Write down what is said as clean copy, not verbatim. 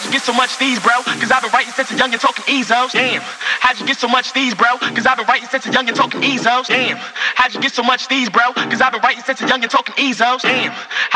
how'd you get so much these, bro? Cause I've been writing since a young and talking EZOs. Damn, how'd you get so much these, bro? Cause I've been writing since a young and talking EZOs. Damn, how'd you get so much these, bro? Cause I've been writing since a young and talking EZOs. Damn.